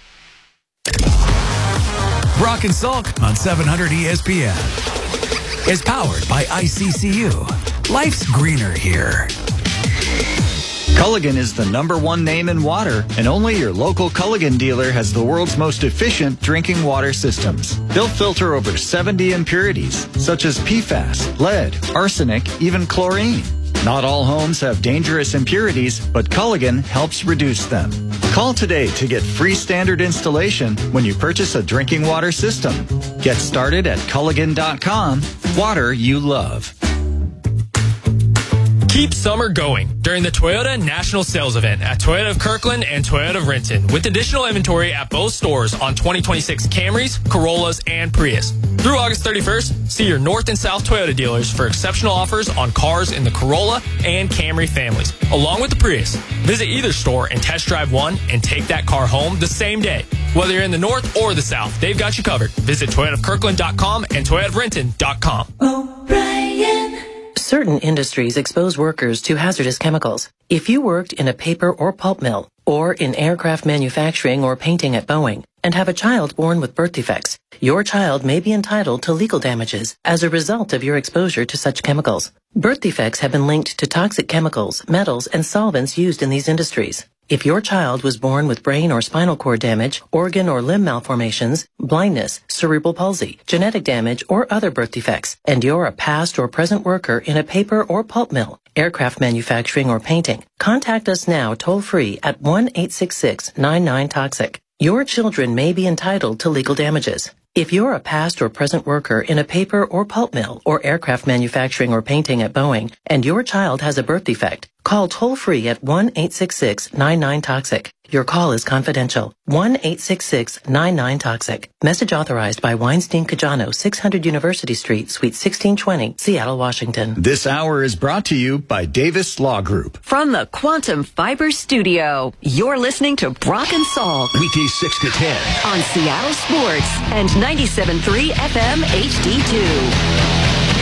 Brock and Salk on 700 ESPN is powered by ICCU. Life's greener here. Culligan is the #1 name in water, and only your local Culligan dealer has the world's most efficient drinking water systems. They'll filter over 70 impurities, such as PFAS, lead, arsenic, even chlorine. Not all homes have dangerous impurities, but Culligan helps reduce them. Call today to get free standard installation when you purchase a drinking water system. Get started at Culligan.com. Water you love. Keep summer going during the Toyota National Sales Event at Toyota of Kirkland and Toyota of Renton, with additional inventory at both stores on 2026 Camrys, Corollas, and Prius. Through August 31st, see your North and South Toyota dealers for exceptional offers on cars in the Corolla and Camry families, along with the Prius. Visit either store and test drive one and take that car home the same day. Whether you're in the North or the South, they've got you covered. Visit ToyotaofKirkland.com and ToyotaofRenton.com. O'Brien. Certain industries expose workers to hazardous chemicals. If you worked in a paper or pulp mill, or in aircraft manufacturing or painting at Boeing, and have a child born with birth defects, your child may be entitled to legal damages as a result of your exposure to such chemicals. Birth defects have been linked to toxic chemicals, metals, and solvents used in these industries. If your child was born with brain or spinal cord damage, organ or limb malformations, blindness, cerebral palsy, genetic damage, or other birth defects, and you're a past or present worker in a paper or pulp mill, aircraft manufacturing, or painting, contact us now toll-free at 1-866-99-TOXIC. Your children may be entitled to legal damages. If you're a past or present worker in a paper or pulp mill or aircraft manufacturing or painting at Boeing, and your child has a birth defect, call toll-free at 1-866-99-TOXIC. Your call is confidential. 1-866-99-TOXIC. Message authorized by Weinstein Cajano, 600 University Street, Suite 1620, Seattle, Washington. This hour is brought to you by Davis Law Group. From the Quantum Fiber Studio, you're listening to Brock and Salk. Weekdays 6 to 10. On Seattle Sports and 97.3 FM HD2.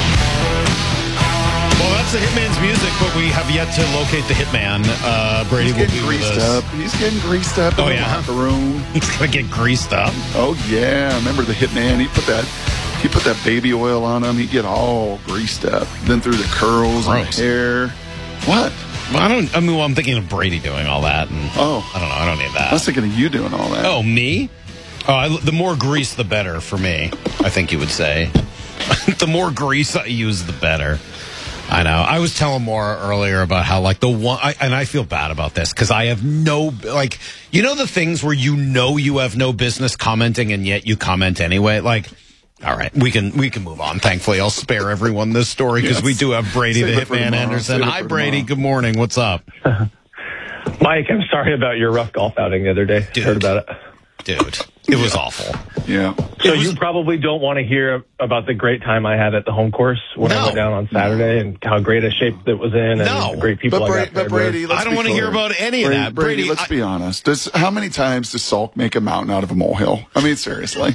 Well, that's the Hitman's music, but we have yet to locate the Hitman. Brady will be with us. He's getting greased up in the locker room. He's going to get greased up. Oh, yeah. Remember the Hitman? He put that baby oil on him. He'd get all greased up. Then through the curls and the hair. What? Well, I'm thinking of Brady doing all that. And I don't know. I don't need that. I was thinking of you doing all that. Oh, me? The more grease, the better for me, I think you would say. The more grease I use, the better. I know. I was telling Maura earlier about how, like, and I feel bad about this because I have the things where you have no business commenting and yet you comment anyway. Like, all right, we can move on. Thankfully, I'll spare everyone this story because we do have Brady the Hitman Anderson. Hi, Brady. Good morning. What's up? Mike, I'm sorry about your rough golf outing the other day. Dude, heard about it. Dude, It was awful. Yeah. So you probably don't want to hear about the great time I had at the home course when I went down on Saturday and how great a shape it was in and the great people I got there. But Brady, I don't want to hear about any of that. Brady, let's be honest. How many times does Salk make a mountain out of a molehill? I mean, seriously.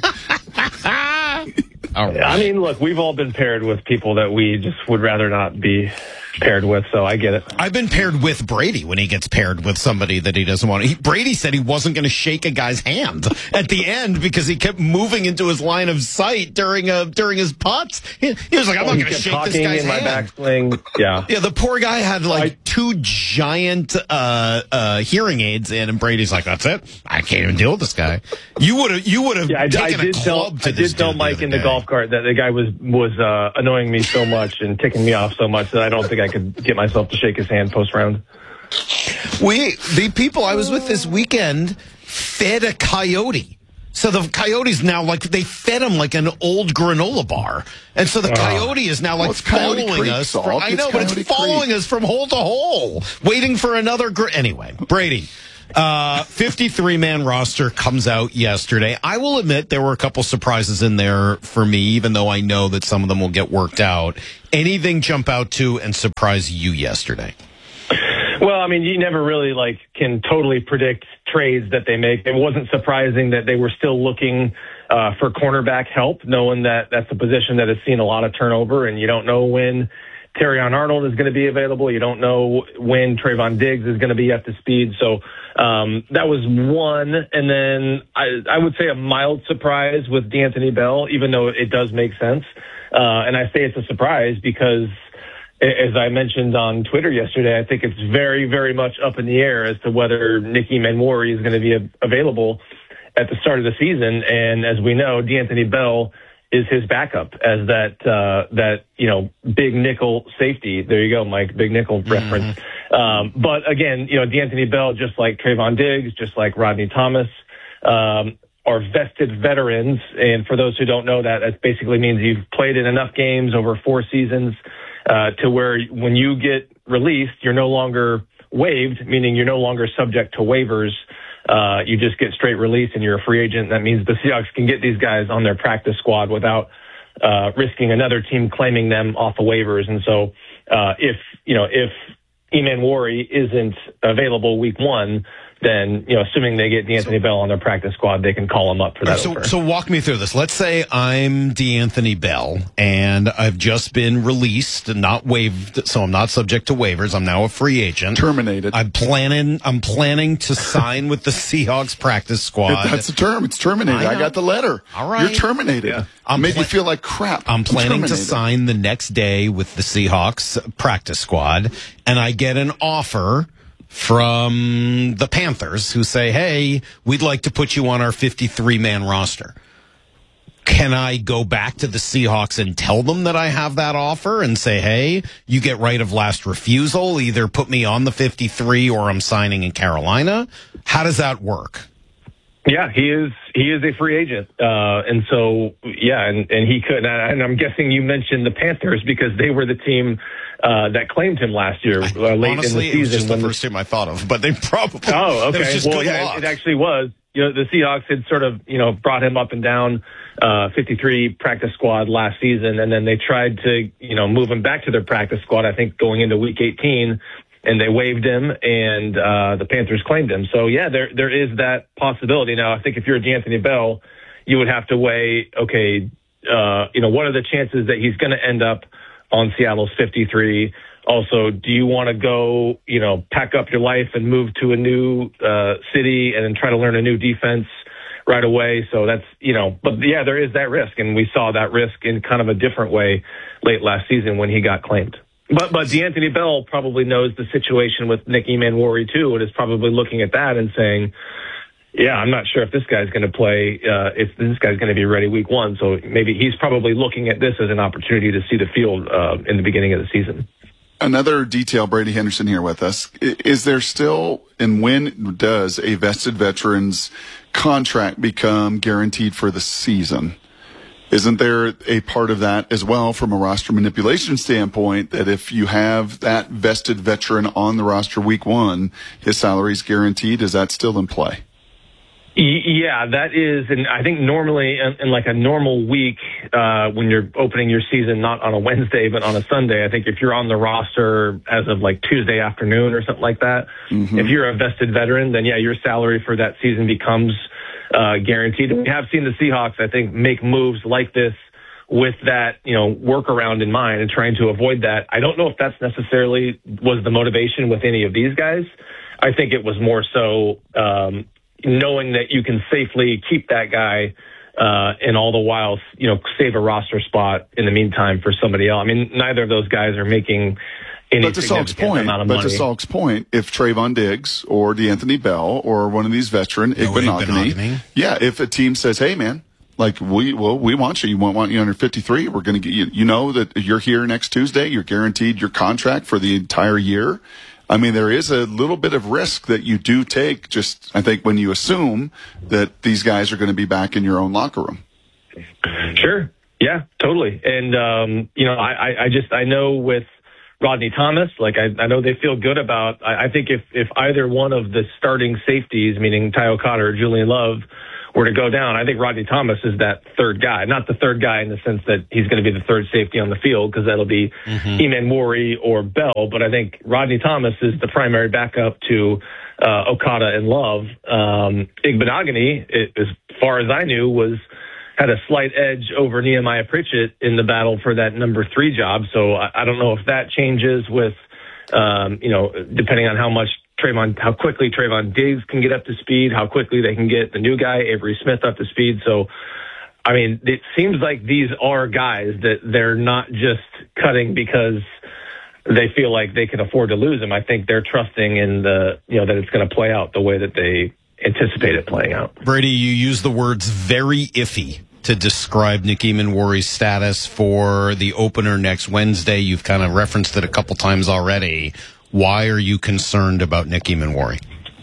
I mean, look, we've all been paired with people that we just would rather not be paired with, so I get it. I've been paired with Brady when he gets paired with somebody that he doesn't want. Brady said he wasn't going to shake a guy's hand at the end because he kept moving into his line of sight during his putts. He was like, I'm not going to shake this guy's hand. Backswing. Yeah. Yeah, the poor guy had two giant hearing aids in, and Brady's like, that's it. I can't even deal with this guy. You would have taken a club to this dude. I did tell Mike in the golf cart that the guy was annoying me so much and ticking me off so much that I don't think I could get myself to shake his hand post round. The people I was with this weekend fed a coyote. So the coyote's now they fed him like an old granola bar. And so the coyote is now following us. I know, but it's following us from hole to hole, waiting for another. Anyway, Brady. 53-man roster comes out yesterday. I will admit there were a couple surprises in there for me, even though I know that some of them will get worked out. Anything jump out to and surprise you yesterday? Well, I mean, you never really can totally predict trades that they make. It wasn't surprising that they were still looking for cornerback help, knowing that that's a position that has seen a lot of turnover, and you don't know when Terrion Arnold is going to be available. You don't know when Trayvon Diggs is going to be up to speed. So that was one. And then I would say a mild surprise with D'Anthony Bell, even though it does make sense. And I say it's a surprise because, as I mentioned on Twitter yesterday, I think it's very, very much up in the air as to whether Nicky Manwari is going to be available at the start of the season. And as we know, D'Anthony Bell is his backup as that big nickel safety. There you go, Mike, big nickel reference. But again, D'Anthony Bell, just like Trayvon Diggs, just like Rodney Thomas, are vested veterans. And for those who don't know that basically means you've played in enough games over 4 seasons to where when you get released, you're no longer waived, meaning you're no longer subject to waivers. You just get straight release and you're a free agent. That means the Seahawks can get these guys on their practice squad without risking another team claiming them off of waivers. And so if Manwari isn't available week 1, then, assuming they get D'Anthony Bell on their practice squad, they can call him up for that. So walk me through this. Let's say I'm D'Anthony Bell and I've just been released and not waived, so I'm not subject to waivers. I'm now a free agent. Terminated. I'm planning to sign with the Seahawks practice squad. That's the term. It's terminated. I got the letter. All right. You're terminated. Yeah. Made you feel like crap. I'm planning to sign the next day with the Seahawks practice squad, and I get an offer from the Panthers who say, hey, we'd like to put you on our 53-man roster. Can I go back to the Seahawks and tell them that I have that offer and say, hey, you get right of last refusal, either put me on the 53 or I'm signing in Carolina? How does that work? Yeah, he is a free agent. And so, yeah, and he could, and I'm guessing you mentioned the Panthers because they were the team that claimed him last year, late honestly, in the season. It was just the first team I thought of, but they probably. Oh, okay. It was just well, yeah, luck. it actually was. The Seahawks had sort of, brought him up and down 53 practice squad last season, and then they tried to, move him back to their practice squad, I think, going into week 18, and they waived him, and the Panthers claimed him. So, yeah, there is that possibility. Now, I think if you're D'Anthony Bell, you would have to weigh, okay, what are the chances that he's going to end up on Seattle's 53? Also, do you want to go, pack up your life and move to a new city and then try to learn a new defense right away? So that's, but yeah, there is that risk. And we saw that risk in kind of a different way late last season when he got claimed. But D'Anthony Bell probably knows the situation with Nicky Manwari too, and is probably looking at that and saying, yeah, I'm not sure if this guy's going to play, if this guy's going to be ready week 1. So maybe he's probably looking at this as an opportunity to see the field in the beginning of the season. Another detail, Brady Henderson here with us. Is there still, and when does a vested veteran's contract become guaranteed for the season? Isn't there a part of that as well from a roster manipulation standpoint that if you have that vested veteran on the roster week 1, his salary is guaranteed? Is that still in play? Yeah, that is, and I think normally in like a normal week, when you're opening your season, not on a Wednesday, but on a Sunday, I think if you're on the roster as of like Tuesday afternoon or something like that, if you're a vested veteran, then yeah, your salary for that season becomes guaranteed. And we have seen the Seahawks, I think, make moves like this with that, workaround in mind and trying to avoid that. I don't know if that's necessarily was the motivation with any of these guys. I think it was more so, knowing that you can safely keep that guy, and all the while, save a roster spot in the meantime for somebody else. I mean, neither of those guys are making any significant amount of money. But to Salk's point, if Trayvon Diggs or D'Anthony Bell or one of these veteran, Igbinoghene, if a team says, hey, man, like, we want you. We want you under 53. We're going to get you. You know that you're here next Tuesday. You're guaranteed your contract for the entire year. I mean, there is a little bit of risk that you do take, just, I think, when you assume that these guys are going to be back in your own locker room. Sure. Yeah, totally. And, I know with Rodney Thomas, like, I know they feel good about, I think if either one of the starting safeties, meaning Ty Okada or Julian Love, were to go down, I think Rodney Thomas is that third guy. Not the third guy in the sense that he's going to be the third safety on the field, because that'll be Emmanwori or Bell. But I think Rodney Thomas is the primary backup to Okada and Love. Igbinoghene, as far as I knew, had a slight edge over Nehemiah Pritchett in the battle for that number 3 job. So I don't know if that changes with, depending on how quickly Trayvon Diggs can get up to speed, how quickly they can get the new guy, Avery Smith, up to speed. So, I mean, it seems like these are guys that they're not just cutting because they feel like they can afford to lose them. I think they're trusting in that it's going to play out the way that they anticipate it playing out. Brady, you use the words very iffy to describe Nick Emmanwori's status for the opener next Wednesday. You've kind of referenced it a couple times already. Why are you concerned about Nick Emmanwori?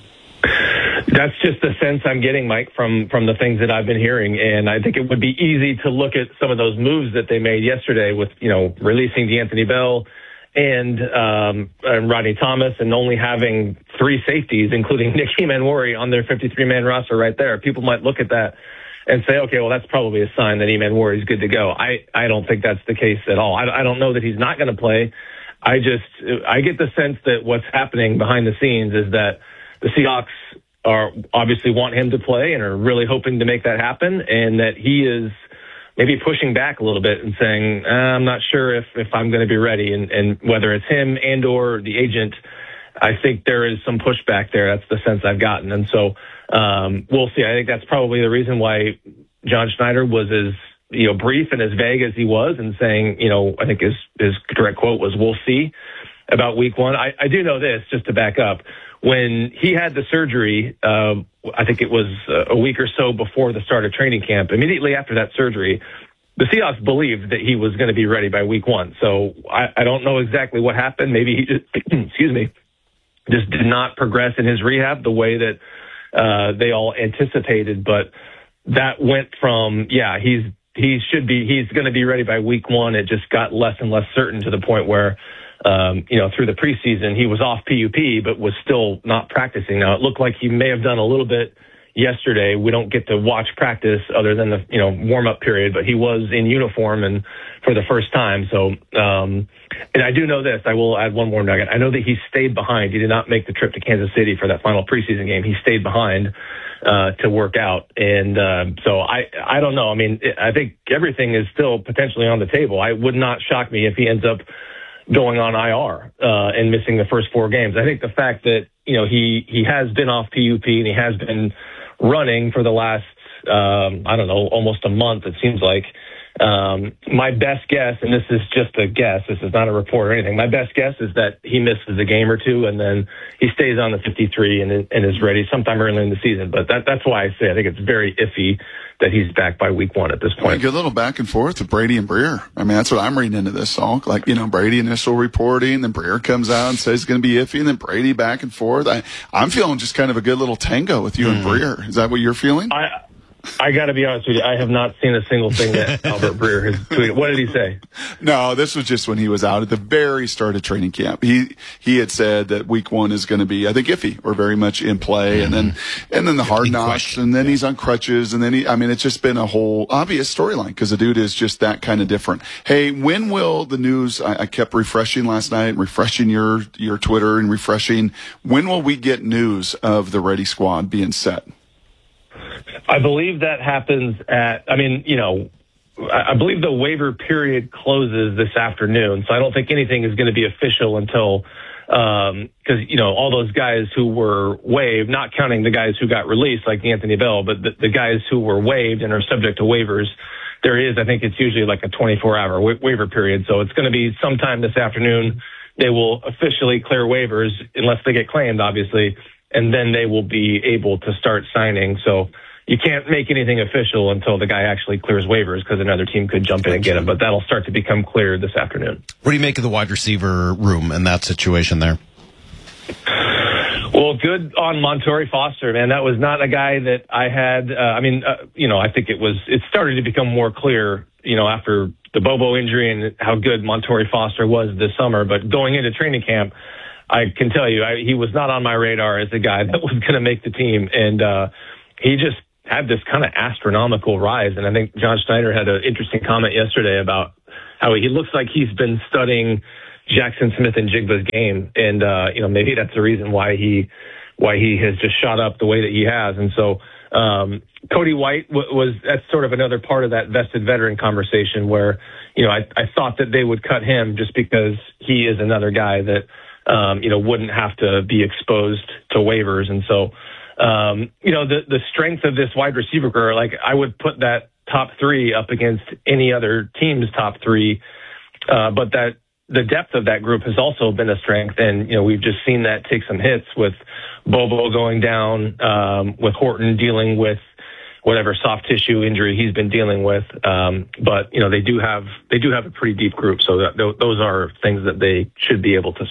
That's just the sense I'm getting, Mike, from the things that I've been hearing. And I think it would be easy to look at some of those moves that they made yesterday with, releasing D'Anthony Bell and Rodney Thomas and only having 3 safeties, including Nick Emmanwori, on their 53-man roster right there. People might look at that and say, okay, well, that's probably a sign that Emmanwori is good to go. I don't think that's the case at all. I don't know that he's not going to play. I get the sense that what's happening behind the scenes is that the Seahawks are obviously want him to play and are really hoping to make that happen, and that he is maybe pushing back a little bit and saying, I'm not sure if I'm going to be ready. And whether it's him and or the agent, I think there is some pushback there. That's the sense I've gotten. And so we'll see. I think that's probably the reason why John Schneider was as brief and as vague as he was, and saying, I think his direct quote was, we'll see about week 1. I do know this, just to back up. When he had the surgery, I think it was a week or so before the start of training camp, immediately after that surgery, the Seahawks believed that he was going to be ready by week 1. So I don't know exactly what happened. Maybe he just, just did not progress in his rehab the way that they all anticipated. But that went from, he's going to be ready by week 1. It just got less and less certain, to the point where, through the preseason, he was off PUP, but was still not practicing. Now, it looked like he may have done a little bit yesterday. We don't get to watch practice other than the, warm-up period, but he was in uniform and for the first time. So, and I do know this, I will add one more nugget. I know that he stayed behind. He did not make the trip to Kansas City for that final preseason game. He stayed behind to work out. And so I don't know. I mean, I think everything is still potentially on the table. I would not shock me if he ends up going on IR and missing the first 4 games. I think the fact that, he has been off PUP and he has been running for the last, almost a month, it seems like. My best guess, and this is just a guess, this is not a report or anything, my best guess is that he misses a game or 2 and then he stays on the 53 and is ready sometime early in the season. But that's why I say I think it's very iffy that he's back by week 1 at this point. A little back and forth with Brady and Breer. I mean, that's what I'm reading into this, Salk. Like, Brady initial reporting, then Breer comes out and says it's going to be iffy, and then Brady back and forth. I'm feeling just kind of a good little tango with you and Breer. Is that what you're feeling? I got to be honest with you. I have not seen a single thing that Albert Breer has tweeted. What did he say? No, this was just when he was out at the very start of training camp. He had said that week 1 is going to be, I think, iffy or very much in play, and then the hard knocks, and then he's on crutches, and then it's just been a whole obvious storyline because the dude is just that kind of different. Hey, when will the news? I kept refreshing last night, refreshing your Twitter, and refreshing. When will we get news of the Ready Squad being set? I believe that happens I believe the waiver period closes this afternoon, so I don't think anything is going to be official until, because, all those guys who were waived, not counting the guys who got released like Anthony Bell, but the guys who were waived and are subject to waivers, I think it's usually like a 24-hour waiver period, so it's going to be sometime this afternoon. They will officially clear waivers, unless they get claimed, obviously, and then they will be able to start signing. So you can't make anything official until the guy actually clears waivers because another team could jump in and get him. But that'll start to become clear this afternoon. What do you make of the wide receiver room and that situation there? Well, good on Montorie Foster, man. That was not a guy that I had. I think it started to become more clear, after the Bobo injury and how good Montorie Foster was this summer. But going into training camp, I can tell you, he was not on my radar as a guy that was going to make the team. And he just had this kind of astronomical rise. And I think John Schneider had an interesting comment yesterday about how he looks like he's been studying Jackson Smith and Jigba's game. And, maybe that's the reason why he has just shot up the way that he has. And so, Cody White that's sort of another part of that vested veteran conversation where, I thought that they would cut him just because he is another guy that, wouldn't have to be exposed to waivers. And so, the strength of this wide receiver core, like I would put that top 3 up against any other team's top 3. But that the depth of that group has also been a strength. And, we've just seen that take some hits with Bobo going down, with Horton dealing with whatever soft tissue injury he's been dealing with. But, they do have a pretty deep group. So those are things that they should be able to